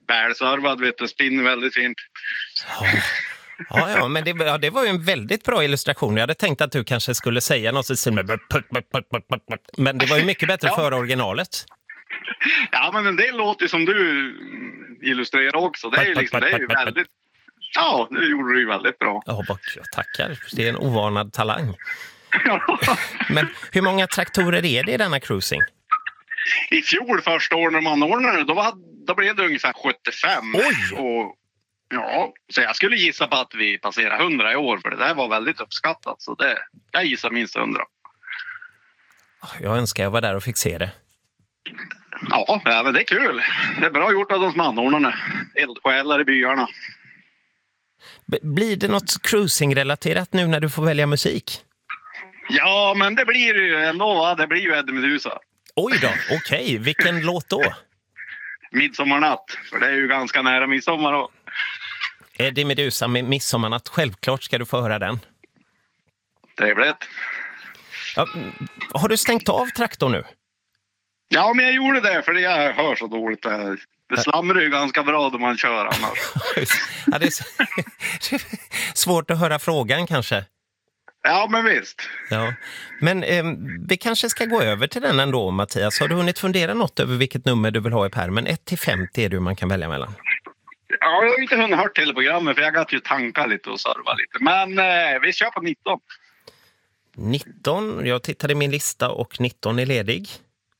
välservad, vet du, spinner väldigt fint. Ja, men det var ju en väldigt bra illustration. Jag hade tänkt att du kanske skulle säga något i stil med men det var ju mycket bättre för originalet. Ja, men en del låter ju som du illustrerar också. Det är ju liksom, det är ju väldigt... Ja, det gjorde du ju väldigt bra. Ja, jag tackar. Det är en ovanad talang. Men hur många traktorer är det i denna cruising? I fjol första året när man ordnade då blev det ungefär 75. Oj! Och, ja, så jag skulle gissa på att vi passerar 100 i år, för det där var väldigt uppskattat. Så jag gissar minst 100. Jag önskar jag var där och fick se det. Ja, men det är kul. Det är bra gjort av de som anordnarna. Eldsjälar i byarna. Blir det något cruising-relaterat nu när du får välja musik? Ja, men det blir ju ändå, va? Det blir ju Eddie Meduza. Oj då, okej. Vilken låt då? Midsommarnatt, för det är ju ganska nära midsommar då. Eddie Meduza med Midsommarnatt, självklart ska du få höra den. Trevligt. Ja, har du stängt av traktorn nu? Ja, men jag gjorde det, för jag hör så dåligt. Det slamrar ju ganska bra då man kör annars. Ja, det är svårt att höra frågan kanske. Ja, men visst. Ja. Men vi kanske ska gå över till den ändå, Mattias. Har du hunnit fundera något över vilket nummer du vill ha i pärmen? 1-50 är det man kan välja mellan. Ja, jag har inte hunnit hört till programmet, för jag har ju tanka lite och serva lite. Men vi kör på 19. 19, jag tittade i min lista och 19 är ledig.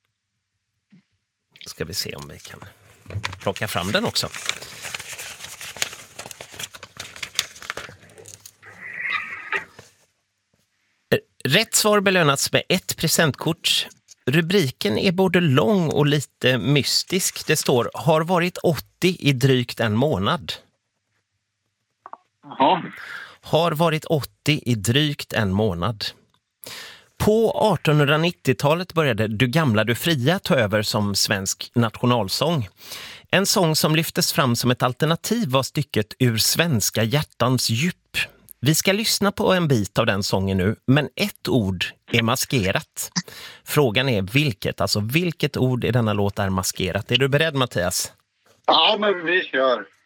Ska vi se om vi kan plocka fram den också. Rätt svar belönas med 1 presentkort. Rubriken är både lång och lite mystisk. Det står, har varit 80 i drygt en månad. Jaha. Har varit 80 i drygt en månad. På 1890-talet började Du gamla, du fria ta över som svensk nationalsång. En sång som lyftes fram som ett alternativ var stycket Ur svenska hjärtans djup. Vi ska lyssna på en bit av den sången nu, men ett ord är maskerat. Frågan är vilket ord i denna låt är maskerat? Är du beredd, Mattias? Ja, men vi kör.